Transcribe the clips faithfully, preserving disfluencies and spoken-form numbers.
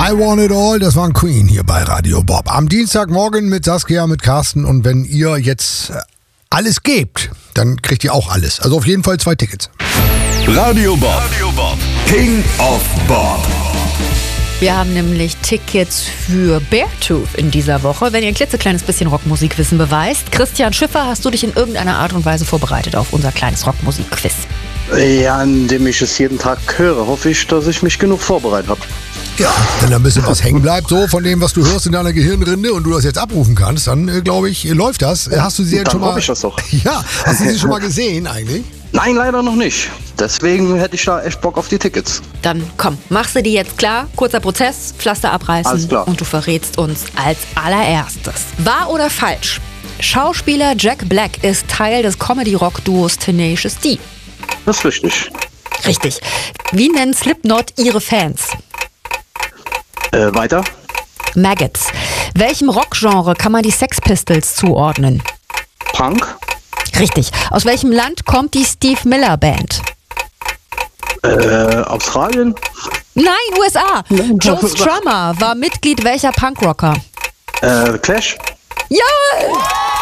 I Want It All, das war ein Queen hier bei Radio Bob. Am Dienstagmorgen mit Saskia, mit Carsten. Und wenn ihr jetzt alles gebt, dann kriegt ihr auch alles. Also auf jeden Fall zwei Tickets. Radio Bob, Radio Bob. King of Bob. Wir haben nämlich Tickets für Beartooth in dieser Woche. Wenn ihr ein klitzekleines bisschen Rockmusikwissen beweist. Christian Schiffer, hast du dich in irgendeiner Art und Weise vorbereitet auf unser kleines Rockmusikquiz? Ja, indem ich es jeden Tag höre, hoffe ich, dass ich mich genug vorbereitet habe. Ja, wenn da ein bisschen was hängen bleibt, so von dem, was du hörst in deiner Gehirnrinde und du das jetzt abrufen kannst, dann äh, glaube ich, läuft das. Hast du sie jetzt Dann schon mal? hoffe ich das doch. Ja, hast du sie schon mal gesehen eigentlich? Nein, leider noch nicht. Deswegen hätte ich da echt Bock auf die Tickets. Dann komm, machst du die jetzt klar? Kurzer Prozess, Pflaster Alles abreißen klar. und du verrätst uns als allererstes. Wahr oder falsch? Schauspieler Jack Black ist Teil des Comedy-Rock-Duos Tenacious D. Das ist richtig. Richtig. Wie nennen Slipknot ihre Fans? Äh, weiter? Maggots. Welchem Rockgenre kann man die Sex Pistols zuordnen? Punk? Richtig. Aus welchem Land kommt die Steve Miller Band? Äh, Australien? Nein, U S A. Joe Strummer war Mitglied welcher Punkrocker? Äh, Clash? Ja!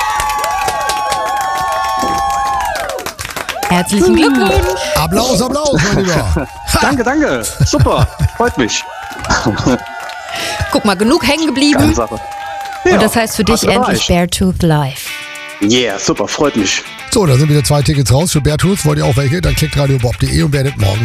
Herzlichen Glückwunsch. Applaus, Applaus, mein Lieber. Danke, danke. Super. Freut mich. Guck mal, genug hängen Geile geblieben. Sache. Und das heißt für dich hast du endlich erreicht. Beartooth live. Yeah, super. Freut mich. So, da sind wieder zwei Tickets raus für Beartooth. Wollt ihr auch welche? Dann klickt radiobob punkt de und werdet morgen